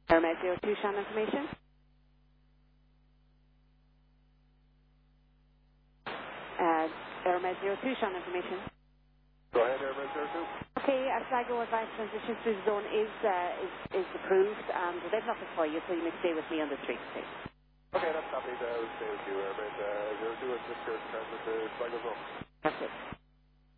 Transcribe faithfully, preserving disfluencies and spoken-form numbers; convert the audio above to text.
Airmed zero two, Shan information. Uh, Airmed zero two, Shan information. Go ahead, Airman zero two. Okay, a Sligo advanced transition through the zone is, uh, is, is approved, and they've nothing for you, so you may stay with me on the street, please. Okay, that's happy. Uh, we'll stay with you, Airman uh, zero two, and just here to transit the Sligo zone. That's it.